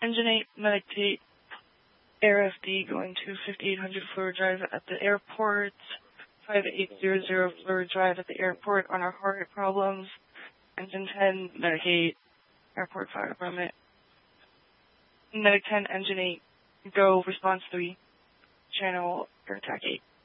Engine 8, Medic 8, AirFD going to 5800 Fluor Drive at the airport, 5800 Fluor Drive at the airport on our heart problems, Engine 10, Medic 8, Airport Fire Department, Medic 10, Engine 8, go, response 3, channel, air attack 8.